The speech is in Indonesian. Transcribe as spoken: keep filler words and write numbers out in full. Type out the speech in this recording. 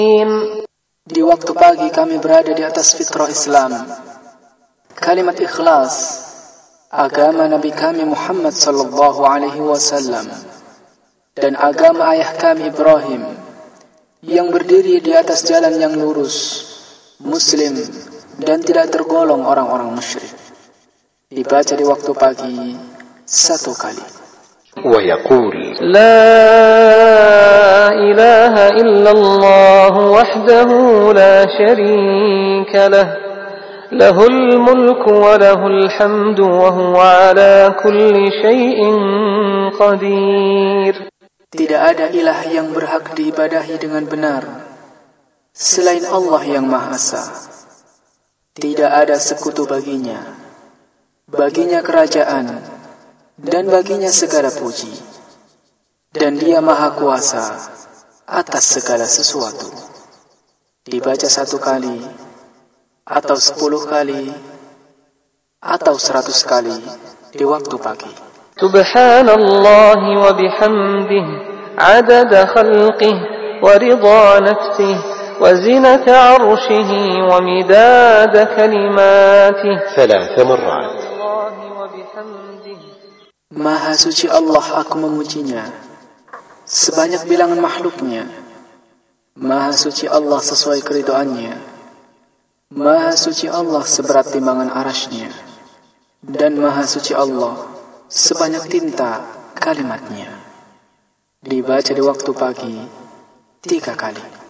Di waktu pagi kami berada di atas fitrah Islam. Kalimat ikhlas, agama Nabi kami Muhammad sallallahu alaihi wasallam, dan agama ayah kami Ibrahim, yang berdiri di atas jalan yang lurus, muslim, dan tidak tergolong orang-orang musyrik. Dibaca di waktu pagi satu kali. ويقول لا إله إلا الله وحده لا شريك له له الملك وله الحمد وهو على كل شيء قدير. Tidak ada ilah yang berhak diibadahi dengan benar selain Allah yang Maha Esa. Tidak ada sekutu baginya. Baginya kerajaan dan baginya segala puji, dan Dia Maha Kuasa atas segala sesuatu. Dibaca satu kali, atau sepuluh kali, atau seratus kali di waktu pagi. Subhanallah wa bihamdih, adada khalqih, wa ridha nafsih, wa zinata arshihi, wa midada kalimatih. Thalath marrat. Maha suci Allah, aku memujinya sebanyak bilangan makhluknya. Maha suci Allah sesuai keridhaannya. Maha suci Allah seberat timbangan arasy-Nya. Dan Maha suci Allah sebanyak tinta kalimatnya. Dibaca di waktu pagi tiga kali.